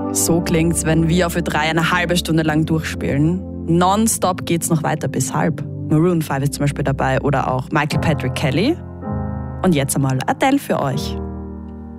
So klingt's, wenn wir auf Ö3 eine halbe Stunde lang durchspielen. Nonstop geht's noch weiter bis halb. Maroon 5 ist zum Beispiel dabei oder auch Michael Patrick Kelly. Und jetzt einmal Adele für euch.